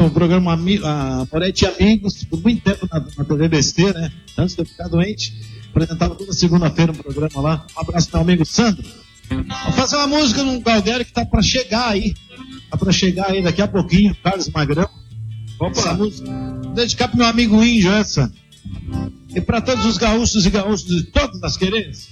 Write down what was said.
o programa Moretti Amigos, por muito tempo na TV BST, né? Antes de eu ficar doente, apresentava toda segunda-feira um programa lá. Um abraço pro meu amigo Sandro. Vou fazer uma música num Galdério que tá pra chegar aí. Tá pra chegar aí daqui a pouquinho, Carlos Magrão. Opa! Essa música, vou dedicar pro meu amigo Índio essa. E pra todos os gaúchos e gaúchos de todas as querências.